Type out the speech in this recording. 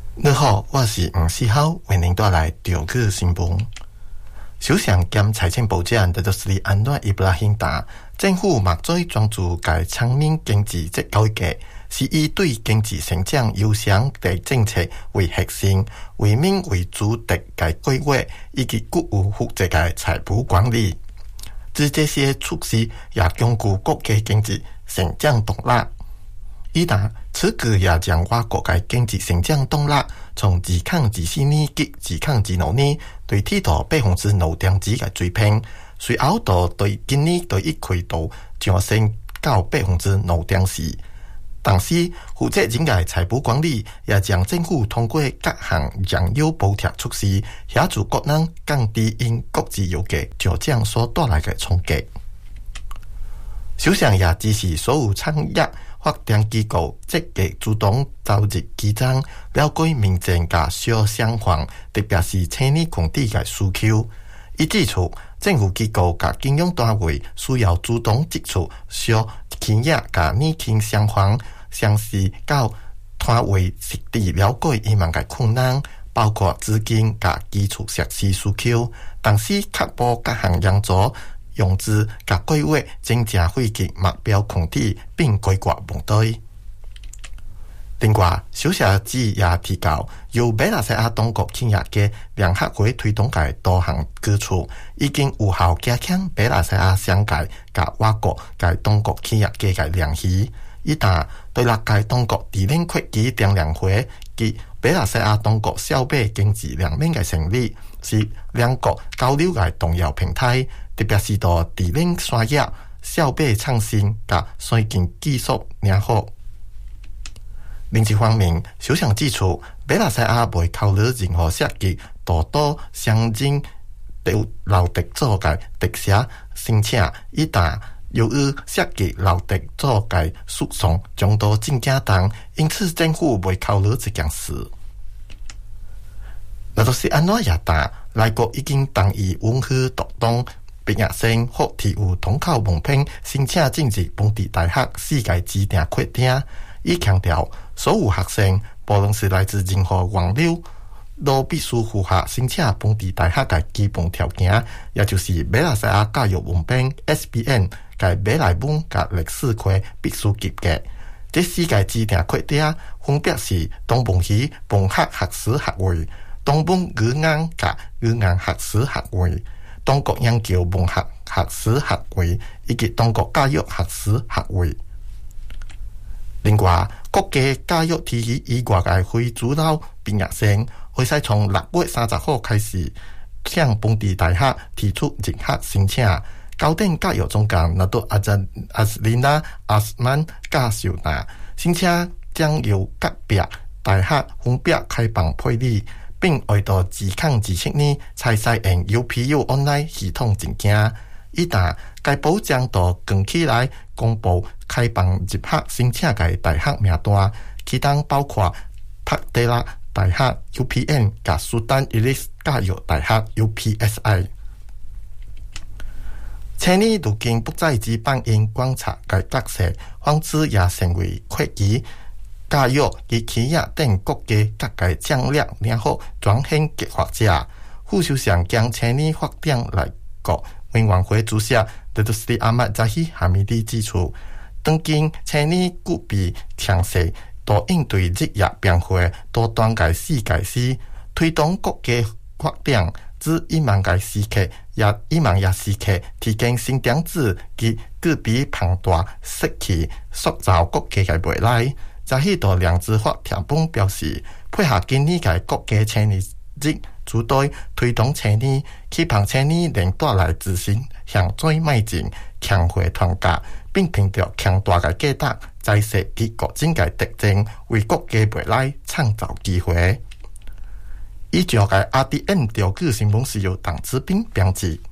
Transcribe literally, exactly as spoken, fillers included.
你好，我是吴思浩，为您带来中国新闻。首相兼财政部长德斯里安诺伊布拉辛达，政府目最专注在倡民经济这改革，是以对经济成长优先的政策为核心，为民为主的改规划以及具有负责的财务管理。至这些措施也鞏固国家经济成长动力。伊达此举也将我国的经济成长动力从二零二四年及二零二五年对提到百分之六点几的水平，随后到对今年对一季度上升到百分之六点四。同时，负责任的财务管理也将政府通过各项燃油补贴措施，协助国人降低因国际油价上涨所带来的冲击。首相也支持所有产业发展机构积极主动招入基层，了解民众甲小商贩，特别是青年群体的需求。伊指出，政府机构甲金融单位需要主动接触小企业甲年轻商贩，详细到摊位实地了解伊们的困难，包括资金甲基础设施需求，同时确保各项援助用资甲规划真正惠及目标群体，并规划目的。另外，首相指也提到，由马来西亚当局企业嘅联合会推动嘅多项举措，已经有效加强马来西亚商界甲我国嘅当局企业嘅嘅联系。伊达对六界当局地领扩基电联会及马来西亚当局消费经济两面嘅成立，是两国交流嘅重要平台，特别是到地领产业、消费创新甲先进技术领域。另一方面，首相指出，马来西亚未考虑任何涉及大多乡镇劳特做嘅特赦申请，伊达由于涉及劳特做嘅诉讼众多进加重，因此政府未考虑这件事。那就是安怎也答，内国已经同意允许独当毕业生或提有统考文凭申请进入本地大学世界指定课程。伊强调，所有学生无论是来自任何源流，都必须符合申请本地大学的基本条件，也就是马来西亚教育文凭 S B N 嘅马来文甲历史科必须及格。这四个指定课程分别是东文语文学学士学位、东文语言甲语言学士学位、中国研究文学学士学位以及中国教育学士学位。另外，国家教育体系以外的非主流毕业生，会使从六月三十号开始向本地大学提出入学申请。高等教育总监纳杜阿珍阿斯琳娜阿斯曼教授纳申请将由各别大学分别开放配理，并会到二零二七年才使用 U P U Online 系统证件。伊达该部将到近期来公布开放入学申请嘅大学名单，其中包括帕德拉大学 U P N 甲苏丹伊利斯教育大学 U P S I。青年如今不再只扮演观察嘅角色，反之也成为科技、教育及企业等国家各个战略领域专项计划者。副首相将青年发展来国委员会主席德杜斯里阿曼扎希哈米蒂指出，当今青年具备强势多应对日夜变化多端嘅世界史，推动国家发展至一万个时刻，也一万个时刻提供新点子及具备庞大实力，塑造国家嘅未来。扎希多良知法条本表示，配合今年嘅国家青年日，主对推动青年，期盼青年能带来自信，向最迈进，强化团结，并凭着强大的价值、在设及各种的特征，为国家未来创造机会。以上嘅 R T N 调句新闻是由邓志斌编辑。